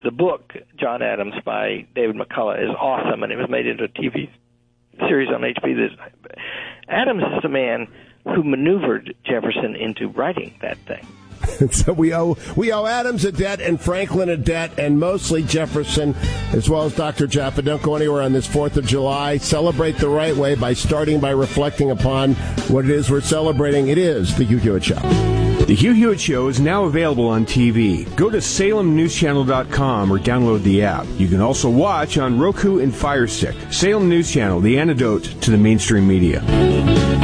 The book, John Adams, by David McCullough, is awesome, and it was made into a TV series on HBO. Adams is the man who maneuvered Jefferson into writing that thing. So we owe Adams a debt and Franklin a debt, and mostly Jefferson, as well as Dr. Jaffa. Don't go anywhere on this 4th of July. Celebrate the right way by starting by reflecting upon what it is we're celebrating. It is the Hugh Hewitt Show. The Hugh Hewitt Show is now available on TV. Go to SalemNewsChannel.com or download the app. You can also watch on Roku and Fire Stick. Salem News Channel, the antidote to the mainstream media.